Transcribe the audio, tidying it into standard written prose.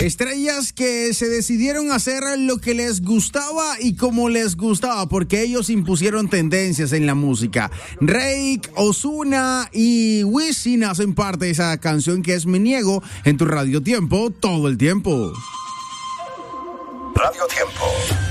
Estrellas que se decidieron hacer lo que les gustaba y como les gustaba, porque ellos impusieron tendencias en la música. Rake, Ozuna y Wisin hacen parte de esa canción que es Me Niego en tu Radio Tiempo todo el tiempo. Radio Tiempo.